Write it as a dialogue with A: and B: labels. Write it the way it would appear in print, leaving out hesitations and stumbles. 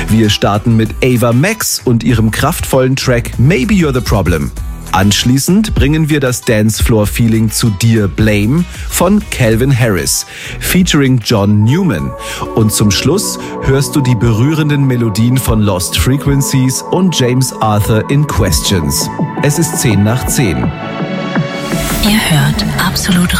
A: Wir starten mit Ava Max und ihrem kraftvollen Track Maybe You're the Problem. Anschließend bringen wir das Dancefloor-Feeling zu Dear Blame von Calvin Harris, featuring John Newman. Und zum Schluss hörst du die berührenden Melodien von Lost Frequencies und James Arthur in Questions. Es ist 10 nach 10.
B: Ihr hört Absolut